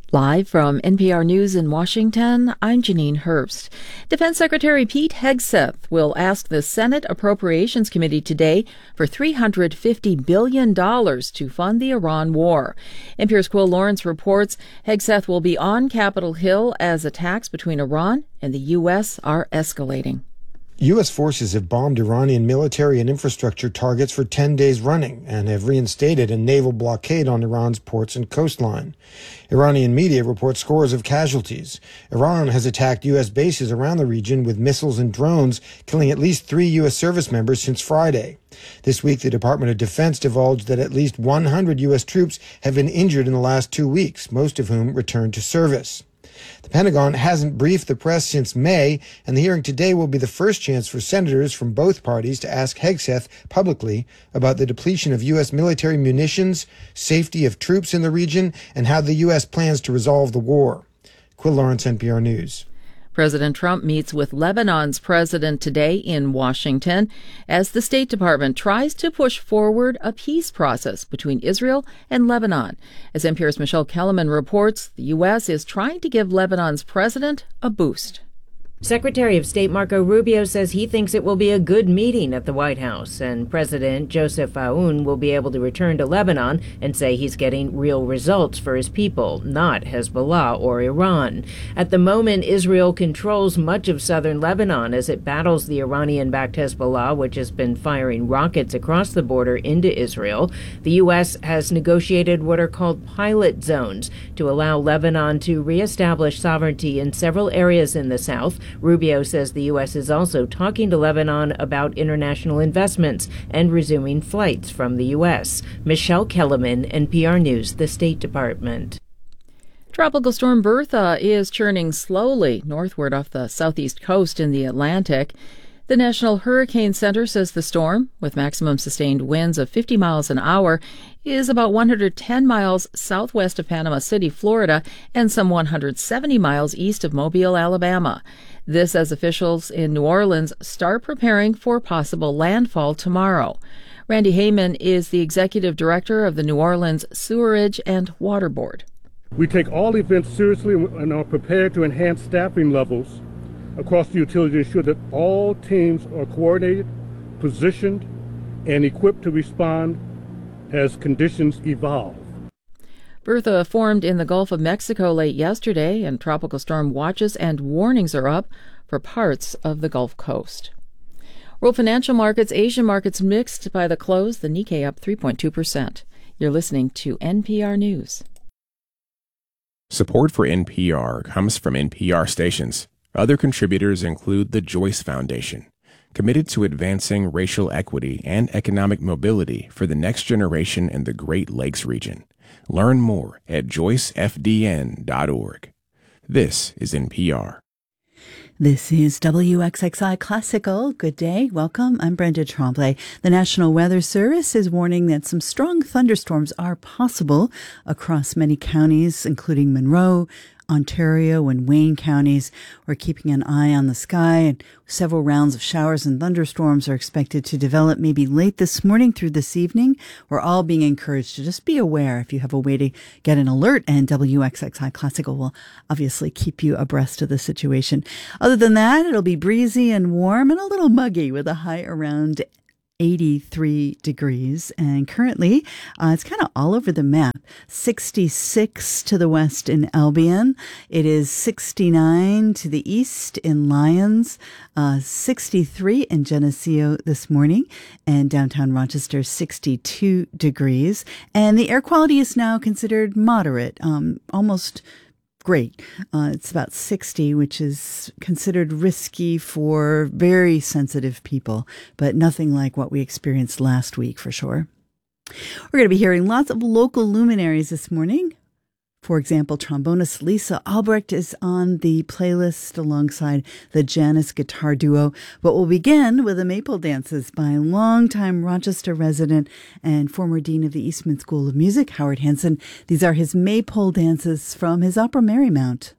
Live from NPR News in Washington, I'm Janine Herbst. Defense Secretary Pete Hegseth will ask the Senate Appropriations Committee today for $350 billion to fund the Iran war. NPR's Quill Lawrence reports Hegseth will be on Capitol Hill as attacks between Iran and the U.S. are escalating. U.S. forces have bombed Iranian military and infrastructure targets for 10 days running and have reinstated a naval blockade on Iran's ports and coastline. Iranian media report scores of casualties. Iran has attacked U.S. bases around the region with missiles and drones, killing at least 3 U.S. service members since Friday. This week, the Department of Defense divulged that at least 100 U.S. troops have been injured in the last 2 weeks, most of whom returned to service. The Pentagon hasn't briefed the press since May, and the hearing today will be the first chance for senators from both parties to ask Hegseth publicly about the depletion of U.S. military munitions, safety of troops in the region, and how the U.S. plans to resolve the war. Quill Lawrence, NPR News. President Trump meets with Lebanon's president today in Washington as the State Department tries to push forward a peace process between Israel and Lebanon. As NPR's Michelle Kellerman reports, the U.S. is trying to give Lebanon's president a boost. Secretary of State Marco Rubio says he thinks it will be a good meeting at the White House, and President Joseph Aoun will be able to return to Lebanon and say he's getting real results for his people, not Hezbollah or Iran. At the moment, Israel controls much of southern Lebanon as it battles the Iranian-backed Hezbollah, which has been firing rockets across the border into Israel. The U.S. has negotiated what are called pilot zones to allow Lebanon to reestablish sovereignty in several areas in the south. Rubio says the U.S. is also talking to Lebanon about international investments and resuming flights from the U.S. Michelle Kellerman, NPR News, the State Department. Tropical storm Bertha is churning slowly northward off the southeast coast in the Atlantic. The National Hurricane Center says the storm, with maximum sustained winds of 50 miles an hour, is about 110 miles southwest of Panama City, Florida, and some 170 miles east of Mobile, Alabama. This as officials in New Orleans start preparing for possible landfall tomorrow. Randy Heyman is the executive director of the New Orleans Sewerage and Water Board. We take all events seriously and are prepared to enhance staffing levels across the utility to ensure that all teams are coordinated, positioned, and equipped to respond as conditions evolve. Bertha formed in the Gulf of Mexico late yesterday, and tropical storm watches and warnings are up for parts of the Gulf Coast. World financial markets, Asian markets mixed by the close, the Nikkei up 3.2%. You're listening to NPR News. Support for NPR comes from NPR stations. Other contributors include the Joyce Foundation, committed to advancing racial equity and economic mobility for the next generation in the Great Lakes region. Learn more at joycefdn.org. This is NPR. This is WXXI Classical. Good day. Welcome. I'm Brenda Tremblay. The National Weather Service is warning that some strong thunderstorms are possible across many counties, including Monroe, Ontario, and Wayne counties. We're keeping an eye on the sky, and several rounds of showers and thunderstorms are expected to develop maybe late this morning through this evening. We're all being encouraged to just be aware if you have a way to get an alert, and WXXI Classical will obviously keep you abreast of the situation. Other than that, it'll be breezy and warm and a little muggy with a high around 83 degrees, and currently it's kind of all over the map. 66 to the west in Albion. It is 69 to the east in Lyons, 63 in Geneseo this morning, and downtown Rochester 62 degrees. And the air quality is now considered moderate, almost great. It's about 60, which is considered risky for very sensitive people, but nothing like what we experienced last week for sure. We're going to be hearing lots of local luminaries this morning. For example, trombonist Lisa Albrecht is on the playlist alongside the Janus guitar duo. But we'll begin with the Maypole Dances by longtime Rochester resident and former dean of the Eastman School of Music, Howard Hanson. These are his Maypole Dances from his opera Marymount.